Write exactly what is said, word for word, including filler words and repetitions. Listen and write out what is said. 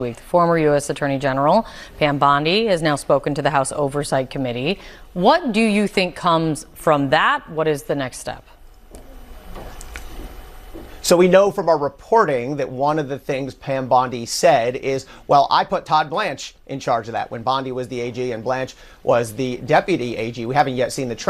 Week. The former U S Attorney General Pam Bondi has now spoken to the House Oversight Committee. What do you think comes from that? What is the next step? So we know from our reporting that one of the things Pam Bondi said is, well, I put Todd Blanche in charge of that when Bondi was the A G and Blanche was the deputy A G. We haven't yet seen the